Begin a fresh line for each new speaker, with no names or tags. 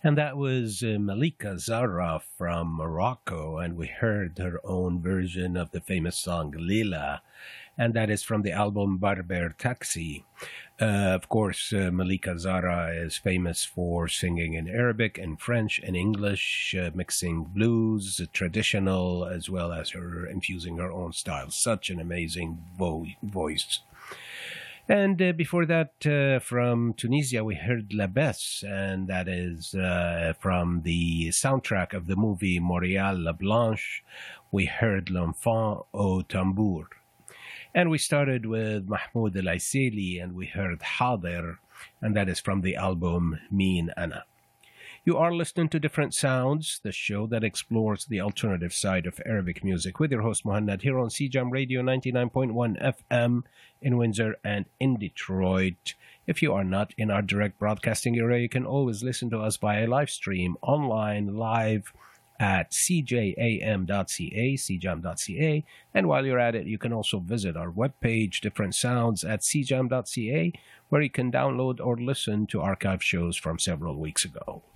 And that was Malika Zara from Morocco, and we heard her own version of the famous song Lila, and that is from the album Barber Taxi. Of course, Malika Zara is famous for singing in Arabic and French and English, mixing blues, traditional, as well as her infusing her own style. Such an amazing voice. And before that, from Tunisia, we heard La Besse, and that is from the soundtrack of the movie Montréal La Blanche. We heard L'Enfant au Tambour. And we started with Mahmoud El Aiseli, and we heard Hadir, and that is from the album Min Ana. You are listening to Different Sounds, the show that explores the alternative side of Arabic music with your host Muhannad here on CJAM Radio 99.1 FM in Windsor and in Detroit. If you are not in our direct broadcasting area, you can always listen to us via live stream online live at cjam.ca, cjam.ca, and while you're at it, you can also visit our webpage, Different Sounds, at cjam.ca, where you can download or listen to archive shows from several weeks ago.